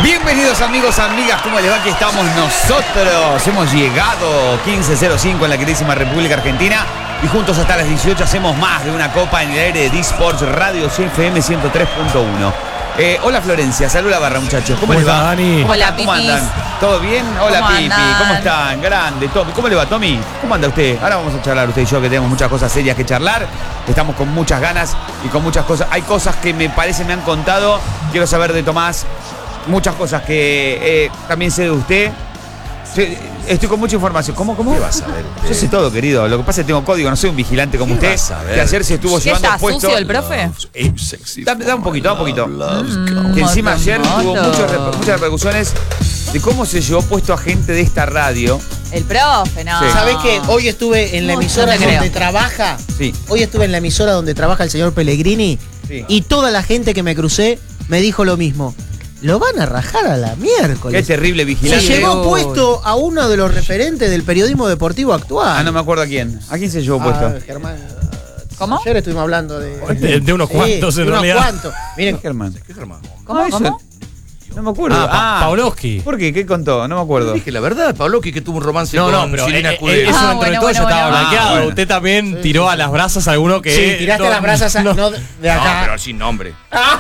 Bienvenidos amigos, amigas, ¿cómo les va? Aquí estamos nosotros. Hemos llegado 15:05 en la queridísima República Argentina y juntos hasta las 18 hacemos más de una copa en el aire de D-Sports Radio CFM 103.1. Hola Florencia, salud la barra muchachos. ¿Cómo les va? Dani? Hola, ¿Cómo Pipis. andan? ¿Todo bien? Hola ¿Cómo Pipi, andan? ¿cómo están? Grande, Tommy. ¿Cómo le va Tommy? ¿Cómo anda usted? Ahora vamos a charlar usted y yo que tenemos muchas cosas serias que charlar. Estamos con muchas ganas y con muchas cosas. Hay cosas que me parece me han contado. Quiero saber de Tomás. Muchas cosas que también sé de usted. Sí, estoy con mucha información. ¿Cómo? ¿Qué vas a ver? Yo sé todo, querido. Lo que pasa es que tengo código, no soy un vigilante como ¿Qué usted. vas a ver? Que ayer se estuvo ¿Qué llevando está puesto. sucio el profe? Da un poquito, da un poquito. Que encima ayer tuvo muchas repercusiones de cómo se llevó puesto a gente de esta radio. El profe, no. Sí. ¿Sabés que hoy estuve en la emisora No te creo. donde trabaja? Sí. Hoy estuve en la emisora donde trabaja el señor Pellegrini. Sí. Y toda la gente que me crucé me dijo lo mismo. Lo van a rajar a la Qué miércoles. terrible Se vigilante. llevó puesto a uno de los referentes del periodismo deportivo actual. Ah, no me acuerdo a quién. ¿A quién se llevó puesto? Germán. ¿Cómo? Ayer estuvimos hablando De unos cuantos, en de unos realidad. cuantos. Miren, Germán. ¿Cómo? eso- ¿Cómo? No me acuerdo. Pavlovsky. ¿Por qué? ¿Qué contó? No me acuerdo. Dije la verdad, Pavlovsky que tuvo un romance No, con pero Silvina eso Escudero. dentro Ah, de todo bueno, ya estaba bueno. blanqueado. bueno. Usted también tiró a las brasas a alguno que... sí, tiraste no, las brasas no. no de No, acá. pero sin nombre.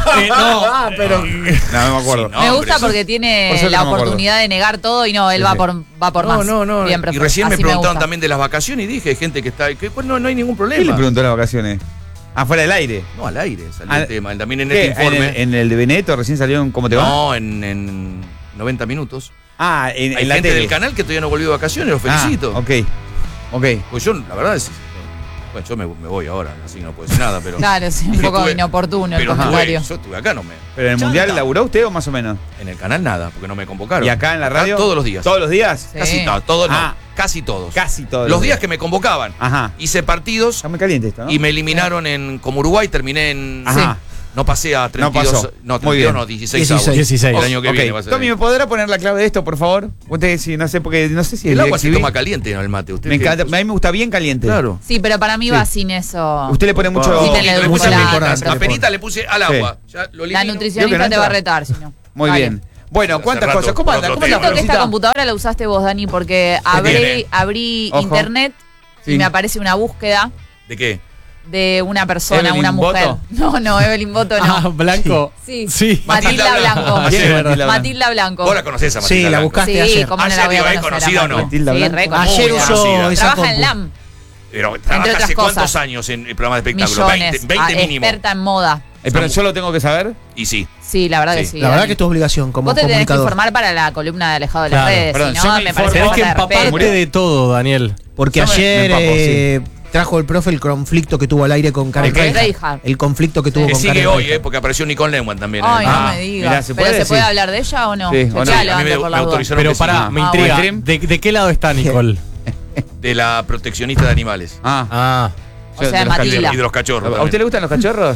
pero No me acuerdo. Sí, no. Me hombre, gusta eso- porque por tiene suerte la no me acuerdo. oportunidad de negar todo y no, él Sí, va sí. por más. No. Bien, profe. Y recién me Así preguntaron gusta. también de las vacaciones y dije, hay gente que está... Que, pues, no hay ningún ¿Quién le problema. preguntó en las vacaciones? Afuera del aire. No, al aire salió Al- el tema. También en ¿Qué? este informe. ¿En el de Benedetto recién salió en ¿Cómo te va? No, en 90 minutos. Ah, Hay en la gente tele. del canal que todavía no volvió de vacaciones, los felicito. Ah, ok. Pues yo, la verdad es... Bueno, yo me voy ahora, así no puedo decir nada, pero... Claro, sí, un Dije, poco tuve- inoportuno el pero comentario. yo estuve acá, no me... ¿Pero en el Mundial Chanta. laburó usted o más o menos? En el canal nada, porque no me convocaron. ¿Y acá en la radio? Todos los días. ¿Todos los días? Sí. Casi todos, no, Ah. casi todos. Casi todos. Los días que me convocaban. Ajá. Hice partidos Está muy caliente esto, ¿no? y me eliminaron como Uruguay, terminé en... Ajá. No pasé a 32, pasó. no, Muy 32 bien. no, 16 16. El año que Ok. viene va a ser. Tommy, ¿me podrá poner la clave de esto, por favor? Usted, sí, no sé, porque no sé si El le agua se exhibí. toma caliente, no el mate. ¿Usted Me qué? encanta, a mí me gusta bien caliente. Claro. Sí, pero para mí Sí. va sin eso. Usted le pone mucho... No, Quítenle le el puse chocolate, a penita le puse al agua. Ya lo La elimino. Creo que nutricionista no te va a entra. retar, si no. Muy Dale. bien. Bueno, Hace ¿cuántas rato, cosas? ¿Cómo por anda? otro ¿Cómo anda, tema. Siento que esta Florcita? computadora la usaste vos, Dani, porque tiene? abrí Ojo. internet Sí. y me aparece una búsqueda ¿De qué? de una persona, ¿Evelyn una mujer. Boto? No, Evelyn Boto no. Ah, Blanco. Sí. Sí. Matilda Blanco. ¿Quién es Matilda Blanco? Matilda Blanco. ¿Vos la conocés a Sí, Matilda la Blanco? buscaste Sí, ayer. ¿cómo no Ayer la voy a digo, ¿es conocer? conocida o no? Matilda Sí, Blanco. re conocida. Ayer Muy usó conocida. esa Trabaja en compu. LAM, Pero entre trabaja otras hace cosas. cuántos años en el programa de espectáculo? millones. 20 mínimo. Experta en moda. Pero yo lo tengo que saber. Y sí. Sí, la verdad que Sí. sí. La verdad Dani. que es tu obligación como Vos te tenés que comunicador. informar para la columna de Alejado de las Claro. redes. Perdón, Si yo no, me me parece informo. Tenés que falta de respeto. empaparte de todo, Daniel. Porque Ya me ayer empapo, trajo el profe el conflicto que tuvo al aire con Karen Con Reinhardt. Reinhardt. El conflicto que tuvo Que con sigue Karen hoy, Reinhardt. porque apareció Nicole Neumann también. Ay, no Ah, me digas. mirá, ¿se ¿Pero puede? se puede Sí. hablar de ella o no? Sí, o no. Chequealo A mí antes por me las dudas. autorizaron Pero que sí. pará, me Ah, intriga. bueno. ¿De qué lado está Nicole? De la proteccionista de animales. Ah. Ah. O sea, de los Matilda. Y de los cachorros. ¿A usted también. le gustan los cachorros?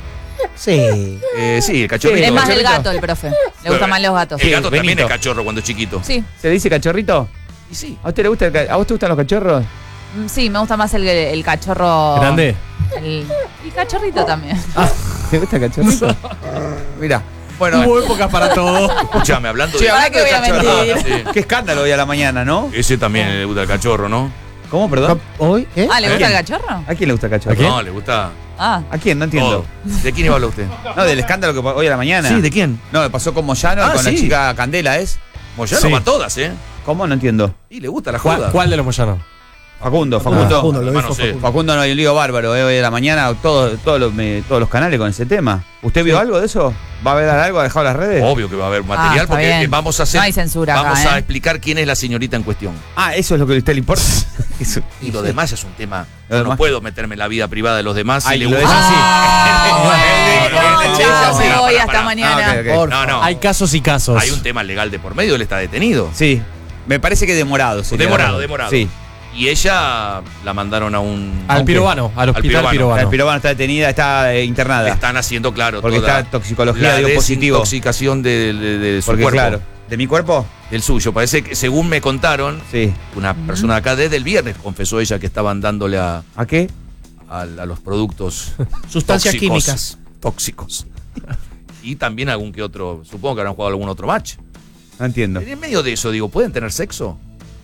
Sí. Sí, el cachorrito. Es más del cachorrito. gato el profe. Le gustan más los gatos. El gato también Benito. es cachorro cuando es chiquito. Sí, ¿Se dice cachorrito? Y sí. ¿A usted le gusta ¿A vos te gustan los cachorros? sí, me gusta más el cachorro. ¿Grande? Y cachorrito también. ¿Te gusta el cachorrito? Mira. Bueno, Hubo épocas para todo. Escuchame, hablando sí, de... ¿Para qué voy a mentir? Sí. qué escándalo hoy a la mañana, ¿no? Ese también le gusta el cachorro, ¿no? ¿Cómo, perdón? ¿Hoy? ¿Qué? Ah, ¿le gusta ¿Quién? el cachorro? ¿A quién le gusta el cachorro? ¿A quién? No, le gusta Ah, ¿A quién? No entiendo. todo. ¿De quién iba a hablar usted? No, del escándalo que hoy a la mañana. Sí, ¿de quién? No, pasó con Moyano y Ah, con la sí. chica Candela, ¿es? Moyano Sí. va a todas, ¿eh? ¿Cómo? No entiendo. Y le gusta la joda. ¿Cuál de los Moyanos? Facundo. Facundo, lo hermano, dijo sí. Facundo. Facundo no hay un lío bárbaro, hoy a la mañana todos los canales con ese tema. ¿Usted vio algo de eso? ¿Va a haber algo? ¿Ha dejado las redes? Obvio que va a haber material está porque bien. vamos a hacer. No hay censura acá, Vamos a ¿eh? explicar quién es la señorita en cuestión. Ah, eso es lo que a usted le importa. Eso. Y lo demás es un tema. Lo Yo no demás. puedo meterme en la vida privada de los demás. Ay, si lo le de gusta. ella sí. Ah, No, no, bueno, no, chao, no, me pará, voy pará, hasta pará. mañana. Ah, ok, ok. Por No, no. Hay casos y casos. Hay un tema legal de por medio, él está detenido. Sí, me parece que demorado. sería. Demorado. Sí. Y ella la mandaron a un. Al pirobano, al hospital pirobano. pirobano. El pirobano está detenida, está internada. Le están haciendo, claro, Porque toda está toxicología, la dio positivo. desintoxicación de su Porque cuerpo. claro, ¿de mi cuerpo? Del suyo. Parece que, según me contaron, Sí. una persona de acá desde el viernes confesó ella que estaban dándole a ¿A qué? los productos Sustancias tóxicos, químicas. tóxicos. y también algún que otro, supongo que habrán jugado algún otro match. No entiendo. En medio de eso, digo, ¿pueden tener sexo?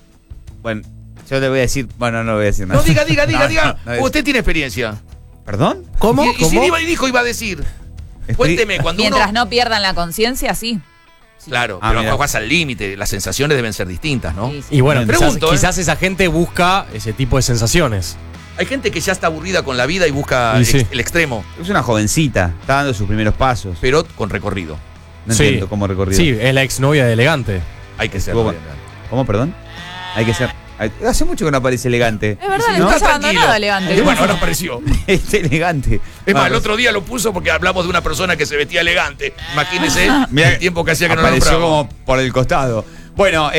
Bueno, yo le voy a decir. Bueno, no le voy a decir nada. No, diga, No, no, usted tiene experiencia. ¿Perdón? ¿Cómo? Y si ¿Cómo? iba a decir. Cuénteme, cuando Mientras uno... no pierdan la conciencia, sí. Claro, Ah, pero mira. cuando vas al límite, las sensaciones deben ser distintas, ¿no? Sí, sí. Y bueno, Pregunto, quizás esa gente busca ese tipo de sensaciones. Hay gente que ya está aburrida con la vida y busca Y sí. el extremo, Es una jovencita. Está dando sus primeros pasos. pero con recorrido. No Sí. entiendo cómo recorrido. Sí, es la exnovia de Elegante. Hay que ser. ¿Cómo? ¿Cómo, perdón? Hay que ser. Hace mucho que no aparece elegante. Es verdad, ¿No? estás abandonado, Elegante. Y bueno, ahora apareció. Es elegante. Es más, el Bueno, otro día lo puso porque hablamos de una persona que se vestía elegante. Imagínese Mirá, el tiempo que hacía que no lo apareció nombraba. como por el costado. Bueno,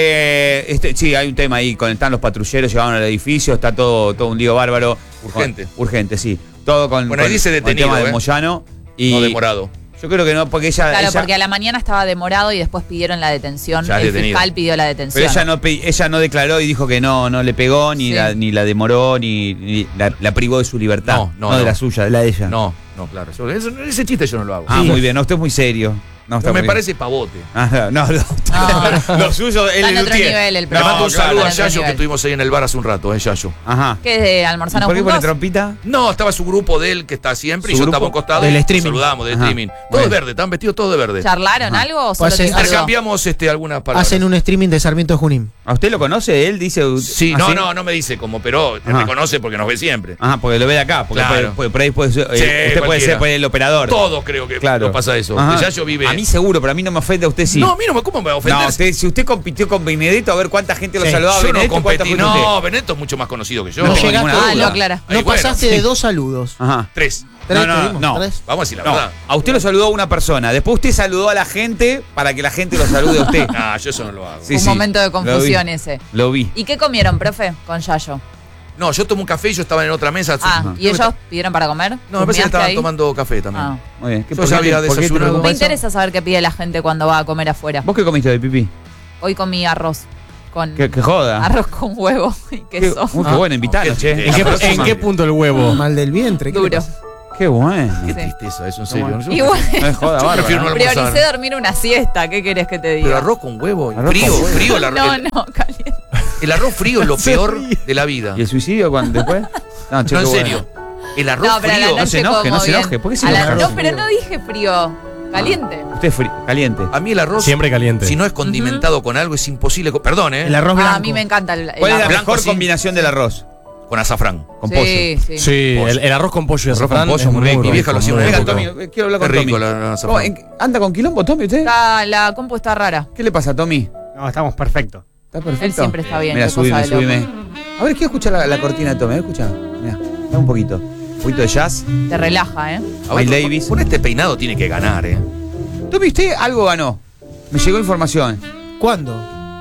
sí, hay un tema ahí. Están los patrulleros, llegaron al edificio, está todo un lío bárbaro. Urgente. Urgente, sí. Todo con, Bueno, ahí con- dice con el detenido, tema de ¿eh? Moyano. Y No demorado. yo creo que no, porque ella. Claro, ella- porque a la mañana estaba demorado y después pidieron la detención. Ya es El detenido. fiscal pidió la detención. pero ella no declaró y dijo que no le pegó, ni, Sí. ni la demoró, ni la privó de su libertad. No, de no. la suya, de la de ella. No, claro. Ese chiste yo no lo hago. Ah, muy bien. No, usted es muy serio. No, está No, me muy parece pavote. bien. Ah, no. No. Lo suyo es Está en el otro luthier. nivel el Le programa. mando un claro, saludo a en otro Yayo que nivel. estuvimos ahí en el bar hace un rato, Yayo. Ajá. ¿Qué ¿Y almorzaron por qué pone juntos? trompita? No, estaba su grupo de él que está siempre y ¿Su yo grupo? estaba a un costado. Del y streaming. Saludamos, del Ajá. streaming. Todo Bueno. de verde, están vestidos todos de verde. ¿Charlaron algo o solo Pues, te saludó? Intercambiamos algunas palabras. Hacen un streaming de Sarmiento de Junín. ¿A usted lo conoce? Él dice. Sí, ¿Ah, no me dice como, pero Ajá. me conoce porque nos ve siempre. Ajá, porque lo ve de acá. Porque Claro. por ahí puede ser, usted puede cualquiera. ser pues, el operador. Todos creo que Claro. nos pasa eso. Ajá. Yayo vive. A mí seguro, pero a mí no me ofende, a usted sí. No, a mí no me, ¿cómo me va a ofender? No, si usted compitió con Benedetto, a ver cuánta gente lo Sí. saludaba a yo no Benedetto y cuánta competí. fue usted. No, Benedetto es mucho más conocido que yo. No No tengo llegaste. ninguna Ah, duda. no, claro. Ahí, No bueno, pasaste de 2 saludos. Ajá. 3. ¿Tres No, te dimos? no. ¿Tres? Vamos a decir la No, verdad. a usted lo saludó una persona. Después usted saludó a la gente para que la gente lo salude a usted. Ah, yo eso no lo hago. Sí, Un sí, momento de lo confusión vi. ese. Lo vi. ¿Y qué comieron, profe, con Yayo? No, yo tomé un café y yo estaba en otra mesa. Ah, ¿y ellos pidieron para comer? No, me parece que ¿Husmeaste estaban ahí? tomando café también. Ah. Muy bien. Yo ¿Por ya había por qué te desayunado. preocupa Me eso? interesa saber qué pide la gente cuando va a comer afuera. ¿Vos qué comiste de pipí? Hoy comí arroz con Que joda. arroz con huevo y Qué, queso. qué bueno, invitanos, Qué che. triste. ¿En qué punto el huevo? Mal del vientre. ¿qué le Duro. pasa? Qué bueno. Qué Sí. tristeza, eso en serio. Yo Y bueno, No es joda, Yo bárbara. prefiero no almorzar. prioricé dormir una siesta. ¿Qué querés que te diga? Pero arroz con huevo. Arroz Frío, con huevo. frío. El arroz, No, caliente. el arroz frío es lo peor de la vida. ¿Y el suicidio cuando después? No, che, No, qué en bueno. serio. El arroz No, pero a la frío. noche No se enoje, como no se bien. enoje. ¿Por qué se A la- enoja? No, pero no dije frío. Caliente. Usted es caliente. A mí el arroz, Siempre caliente. si no es condimentado con algo, es imposible. Perdón, El arroz blanco. Ah, a mí me encanta el ¿Cuál es la arroz. blanco, mejor sí. combinación del arroz? Con azafrán. Con Sí, pollo. sí. Sí, Pollo. el arroz con pollo y Arroz con azafrán pollo, es muy rico. Mi vieja lo hacía muy una Venga, época. Tommy, quiero hablar Qué con rico Tommy. la azafrán. ¿Cómo, ¿Anda con quilombo, Tommy, usted? La compu está rara. ¿Qué le pasa, Tommy? No, estamos perfectos. ¿Está perfecto? Él siempre está bien. Mira, qué cosa subime, de loco. subime. A ver, quiero escuchar la cortina de Tommy. A ver, escucha. Mira, dame un poquito. Un poquito de jazz. Te relaja, ¿eh? A ver, Miles Davis. Con este peinado tiene que ganar, Tommy, usted algo ganó. Me llegó información. ¿Cuándo?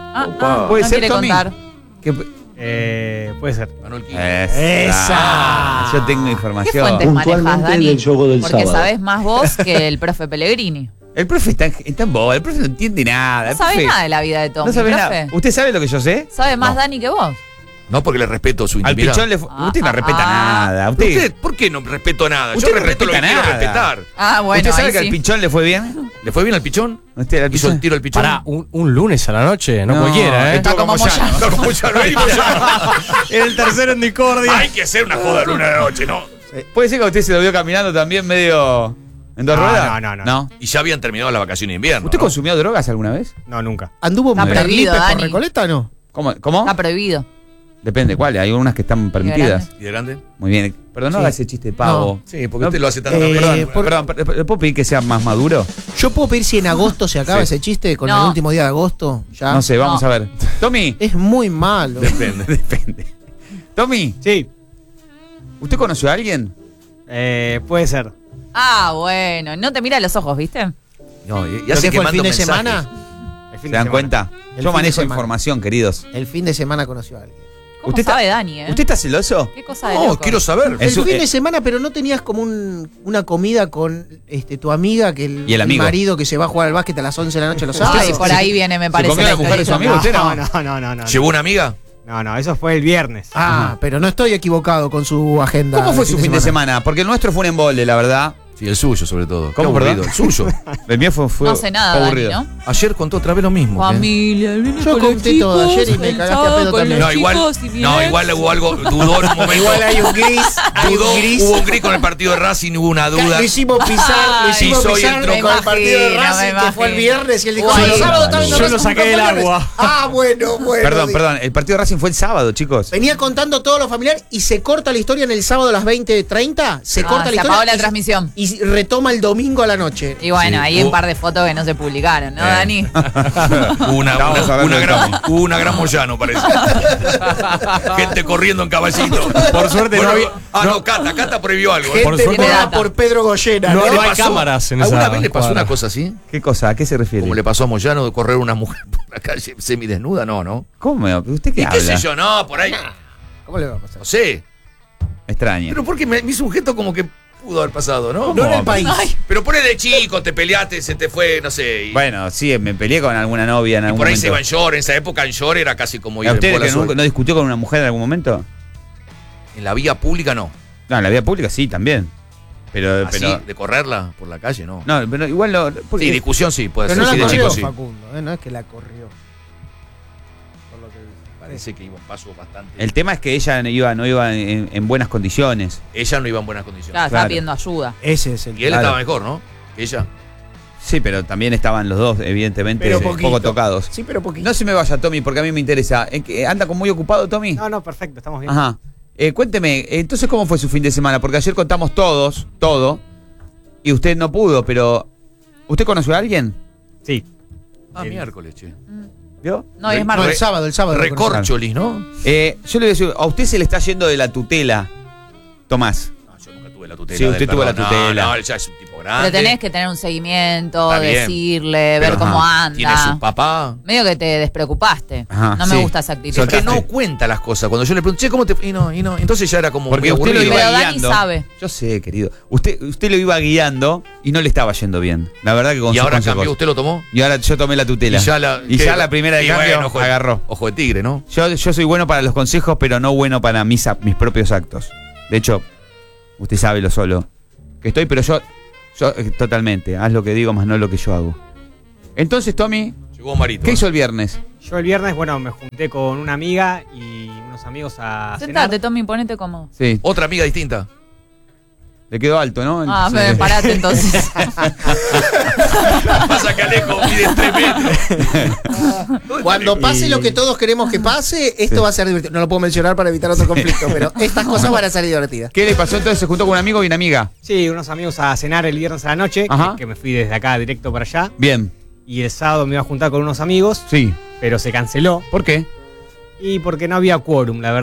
¿Puede no ser, quiere Tommy? contar. Puede ser. Ganó el kilo. Esa. Yo tengo ¿Qué información. fuentes manejas, Dani? del juego del Porque sábado. sabés más vos que el profe Pellegrini. El profe está en boba. El profe no entiende nada. No El sabés profe nada de la vida de Tommy, No sabe profe. nada. ¿Usted sabe lo que yo sé? Sabe más No. Dani que vos. No porque le respeto su Al intimidad. pichón le Usted no respeta nada. ¿Usted? ¿Por qué no respeto nada? Usted Yo no respeto lo que respeta quiero nada. respetar. Ah, bueno, ¿Usted sabe ahí que al sí. pichón le fue bien? ¿Le fue bien al pichón? ¿Usted al ¿Hizo el pichón? tiro al pichón? Pará, un lunes a la noche, no, No, cualquiera, ¿eh? Está como Moyano. Está como Moyano, ahí Moyano. En el tercero en discordia. Hay que hacer una joda luna de la noche, ¿no? ¿Puede ser que a usted se lo vio caminando también medio en dos No, ruedas? no. Y ya habían terminado las vacaciones de invierno. ¿Usted ¿no? consumió drogas alguna vez? No, nunca. ¿Anduvo Está en prohibido, Perlipe por Dani. Recoleta o no? ¿Cómo? Está prohibido. Depende cuáles. Hay algunas que están permitidas. ¿Y de grande? Muy bien. Pero no Sí. haga ese chiste de pavo. Sí, porque No, usted lo hace tan eh, Perdón, ¿le puedo pedir que sea más maduro? Yo puedo pedir si en agosto se acaba Sí. ese chiste con No. el último día de agosto. Ya. No sé, vamos No. a ver. Tommy. Es muy malo. Depende. Tommy, Sí, ¿usted conoció a alguien? puede ser. Ah, bueno. No te mira a los ojos, ¿viste? No, y ¿Lo hace que fue el fin de mensajes. semana? El ¿Se fin de dan semana. cuenta? El Yo fin de manejo semana. información, queridos. El fin de semana conoció a alguien. ¿Cómo ¿Usted sabe Dani, eh? ¿Usted está celoso? ¿Qué cosa de No, loco? quiero saber. Es El un- fin de semana, pero no tenías como una comida con tu amiga, que Y el amigo. marido que se va a jugar al básquet a las 11 de la noche los Ay, sábados. por ahí viene, me parece. comió la la mujer de su historia. amigo? ¿Usted no? No. ¿Llevó una amiga? No, eso fue el viernes. Ah, pero no estoy equivocado con su agenda. ¿Cómo fue del su fin de semana? Porque el nuestro fue un embole, la verdad. Sí, el suyo sobre todo. Qué ¿Cómo, aburrido, perdón? el suyo. El mío fue No sé nada, Dani, aburrido. ¿no? Ayer contó otra vez lo mismo. ¿qué? Familia, el vine Yo con los conté todo chicos, ayer y me el cagaste a sábado pedo con también. los No, igual, chicos y mi no, ex. igual hubo algo, dudó en un momento. Igual hay un gris, hay Dudó, un gris. hubo un gris con el partido de Racing, hubo una duda. Lo hicimos pisar, lo hicimos Sí, soy pisar entró con el partido de imagino, Racing, me que fue el imagino. viernes, y él dijo, Guay. "Sí, el sábado está viendo Yo Racing, lo saqué fue el del viernes". agua. Ah, bueno. Perdón, digo. perdón. El partido de Racing fue el sábado, chicos. Venía contando todo lo familiar y se corta la historia en el sábado a las 20:30. Se corta la se historia. apagó la y- transmisión. Y retoma el domingo a la noche. Y bueno, Sí, ahí hay un hubo- par de fotos que no se publicaron, ¿no, Dani? Estábamos hablando de Hubo una gran Moyano, parece. Gente corriendo en caballito. Por suerte no había- no, Cata prohibió algo. Gente Por suerte- morada Data. por Pedro Goyena. No, ¿no? no hay cámaras en ¿Alguna esa vez le pasó cuadra. una cosa así? ¿Qué cosa? ¿A qué se refiere? Como le pasó a Moyano de correr una mujer por la calle semidesnuda, no. ¿Cómo? ¿Usted qué ¿Y habla? qué sé yo? No, por ahí. ¿Cómo le va a pasar? No sé. Extraño. Pero porque me hizo un gesto como que pudo haber pasado, ¿no? No en el país. Pero por ahí de chico, te peleaste, se te fue, no sé. Y, Bueno, sí, me peleé con alguna novia en y algún por ahí momento. se iba en short. En esa época en short era casi como ir ¿A en usted bola que sola. no discutió con una mujer en algún momento? En la vía pública no. No, en la vida pública sí, también. Pero, Así, pero de correrla por la calle, no. no, pero igual no. porque- Sí, discusión sí, puede Pero ser. no Sí, la de corrió, chico sí. Facundo. No es que la corrió. Por lo que dice. Parece que iba un paso bastante. el tema es que ella no iba en buenas condiciones. Ella no iba en buenas condiciones. Claro, estaba Claro. pidiendo ayuda. Ese es el Y él Claro. estaba mejor, ¿no? Que ella. Sí, pero también estaban los dos, evidentemente, Pero un poquito. poco tocados. Sí, pero poquito. No se me vaya, Tommy, porque a mí me interesa. ¿Anda como muy ocupado, Tommy? No, perfecto, estamos bien. Ajá. Cuénteme, entonces, ¿cómo fue su fin de semana? Porque ayer contamos todos, todo, y usted no pudo, pero... ¿Usted conoció a alguien? Sí. Ah, miércoles, che. ¿Vio? No, y es No, martes. el sábado. lo conocí. Recorcholis, ¿no? Yo le voy a decir, a usted se le está yendo de la tutela, Tomás. No, yo nunca tuve la tutela. Sí, usted del tuvo la perdón. tutela. No, él ya es un tipo grande. Pero tenés que tener un seguimiento, Está bien. decirle, Pero, ver cómo ajá, Tiene su anda. papá. Medio que te despreocupaste. Ajá, no me sí. gusta esa actitud. Es que Soltaste. no cuenta las cosas. Cuando yo le pregunto, che, ¿cómo te.? Y no. Entonces ya era como. Porque muy usted lo aburrido. iba Pero Dani guiando. sabe. Yo sé, querido. Usted lo iba guiando y no le estaba yendo bien. La verdad que con Y sus ahora consejos. cambió, ¿usted lo tomó? Y ahora yo tomé la tutela. Y ya la primera de y cambio bueno, ojo de- agarró. Ojo de tigre, ¿no? Yo soy bueno para los consejos, pero no bueno para mis propios actos. De hecho, usted sabe lo solo que estoy, pero yo totalmente. Haz lo que digo, más no lo que yo hago. Entonces, Tommy, Llegó Marito. ¿qué hizo el viernes? Yo el viernes, bueno, me junté con una amiga y unos amigos a Sentate, cenar. Tommy, ponete cómodo. Sí, Otra amiga distinta. le quedó alto, ¿no? Ah, Sí. parate entonces. Pasa que Alejo mide 3 metros. Cuando pase Y- lo que todos queremos que pase, esto va a ser divertido. No lo puedo mencionar para evitar otro conflicto, pero estas cosas van a ser divertidas. ¿Qué le pasó entonces? ¿Se juntó con un amigo y una amiga? Sí, unos amigos a cenar el viernes a la noche, Ajá. que me fui desde acá directo para allá. Bien, Y el sábado me iba a juntar con unos amigos, sí. pero se canceló. ¿Por qué? Y porque no había quórum, la verdad.